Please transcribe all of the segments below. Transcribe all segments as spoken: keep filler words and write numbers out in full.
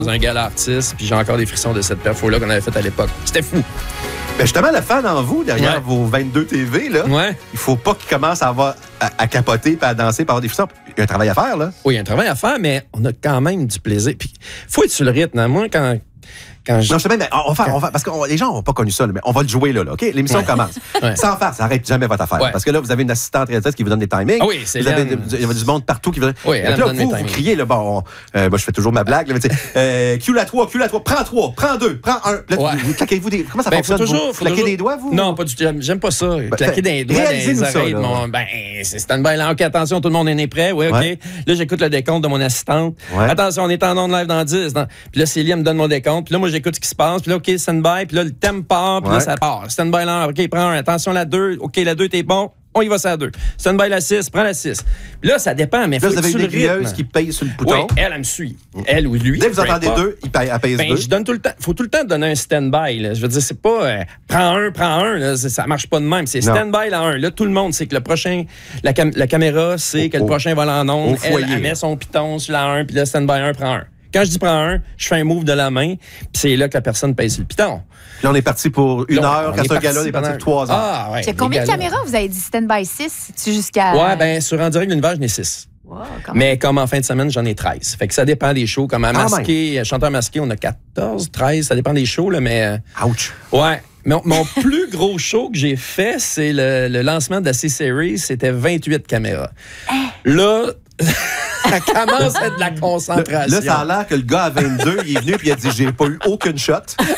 dans un gala artiste, puis j'ai encore des frissons de cette perfo-là qu'on avait faite à l'époque. C'était fou. Ben justement, le fan en vous, derrière ouais. vos vingt-deux T V, là, ouais. il faut pas qu'il commence à, avoir, à, à capoter, puis à danser, puis à avoir des frissons. Il y a un travail à faire, là. Oui, il y a un travail à faire, mais on a quand même du plaisir. Puis, faut être sur le rythme. Hein. Moi, quand... Quand je... Non, je sais bien, mais on va faire, on va, parce que on, les gens n'ont pas connu ça, là, mais on va le jouer là, là OK? L'émission ouais. commence. Ouais. Sans faire, ça n'arrête jamais votre affaire. Ouais. Parce que là, vous avez une assistante réalisatrice qui vous donne des timings. Ah oui, c'est vous avez, il y a du monde partout qui vous donne. Oui, elle là, me donne vous, vous criez, là, bon, euh, moi, je fais toujours ma blague, là, mais tu sais, euh, Q la trois, Q la trois, prends trois, prends deux, prends un. Là, ouais. vous, vous claquez-vous des. Comment ça ben, fonctionne? Faut toujours, vous faut claquez toujours... des doigts, vous? Non, pas du tout. J'aime pas ça. Ben, claquer des doigts dans les oreilles. Ça, mon... Ben, c'est stand-by là. OK, attention, tout le monde est né prêt. Oui, OK. Ouais. Là, j'écoute le décompte de mon assistante. Ouais. Attention, on est en onde live dans dix. Dans... Puis là, Célie, elle me donne mon décompte. Puis là, moi, j'écoute ce qui se passe. Puis là, OK, stand-by. Puis là, le thème part. Puis ouais. là, ça part. Stand-by là. OK, prends un. Attention, la deux. OK, la deux, t'es bon. On y va sur la deux. Stand-by la six, prends la six. Puis là, ça dépend, mais là, faut vous avez une aiguilleuse qui paye sur le bouton. Oui, elle, elle me suit. Elle ou lui. Dès que vous entendez deux, il paye, elle pèse ben, deux. Je donne tout le temps. Faut tout le temps donner un stand-by. Là. Je veux dire, c'est pas euh, prends un, prends un. Là, ça marche pas de même. C'est stand-by la un. Là, tout le monde sait que le prochain, la, cam- la caméra sait oh, que le oh. prochain va en onde. Elle, elle met son piton sur la un, puis là, stand-by un, prends un. Quand je dis prends un, je fais un move de la main, puis c'est là que la personne pèse sur le piton. Là, on est parti pour une là, heure. Quand c'est un gala, on est parti pour trois heures. Ah, ouais, c'est combien de caméras vous avez dit stand-by six? C'est jusqu'à. Ouais, ben sur En direct de l'univers, j'en ai six. Wow, mais comme en fin de semaine, j'en ai treize. Fait que ça dépend des shows. Comme à masqué, ah, chanteur masqué, on a quatorze, treize. Ça dépend des shows, là, mais. Ouch! Ouais. Mon, mon plus gros show que j'ai fait, c'est le, le lancement de la C-Series. C'était vingt-huit caméras. Là. Ça commence à être de la concentration. Là, ça a l'air que le gars à vingt-deux, il est venu et il a dit « J'ai pas eu aucune shot. »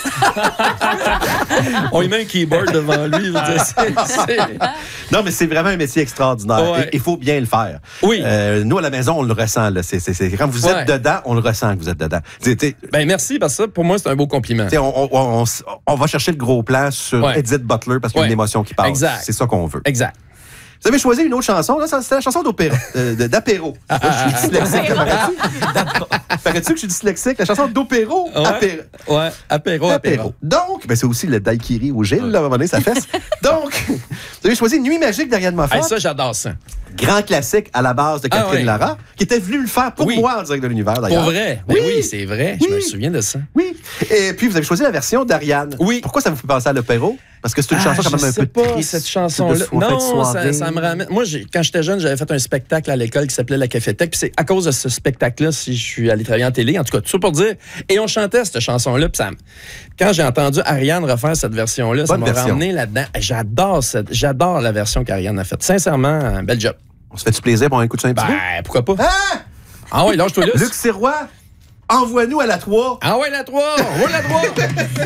On lui met un keyboard devant lui. Dire, c'est, c'est... Non, mais c'est vraiment un métier extraordinaire. Il ouais. faut bien le faire. Oui. Euh, nous, à la maison, on le ressent. Là. C'est, c'est, c'est... Quand vous êtes ouais. dedans, on le ressent que vous êtes dedans. T'sais, t'sais... Ben, merci, parce que ça, pour moi, c'est un beau compliment. On, on, on, on va chercher le gros plan sur ouais. Edith Butler parce qu'il y a ouais. une émotion qui passe. Exact. C'est ça qu'on veut. Exact. Vous avez choisi une autre chanson, là, c'est la chanson d'opéra, euh, d'apéro. Ah, je suis dyslexique, paraît-tu que je suis dyslexique? La chanson d'opéro, ouais, apéro. Ouais, apéro, apéro. Donc, ben c'est aussi le daiquiri au Gilles, là, à un moment donné, ça fesse. Donc, vous avez choisi Nuit magique d'Ariane Moffat. Hey, ça, j'adore ça. Grand classique à la base de Catherine ah, ouais. Lara, qui était venue le faire pour oui. moi en direct de l'univers, d'ailleurs. Pour vrai? Ben oui, oui c'est vrai. Oui. Je me souviens de ça. Oui. Et puis, vous avez choisi la version d'Ariane. Oui. Pourquoi ça vous fait penser à l'opéro? Parce que c'est une ah, chanson quand même un peu pas, triste. Cette chanson-là. Non, ça, ça me ramène. Moi, j'ai, quand j'étais jeune, j'avais fait un spectacle à l'école qui s'appelait La Cafétèque. Puis c'est à cause de ce spectacle-là si je suis allé travailler en télé. En tout cas, tout ça pour dire. Et on chantait cette chanson-là. Puis ça, quand j'ai entendu Ariane refaire cette version-là, Bonne ça m'a version. ramené là-dedans. J'adore cette, j'adore la version qu'Ariane a faite. Sincèrement, un bel job. On se fait du plaisir pour un coup de Saint-Petit? Ben, pourquoi pas? Hein? Ah oui, lâche-toi là. Luc Sirois, envoie-nous à la trois. Ah ouais, la trois! On va la trois!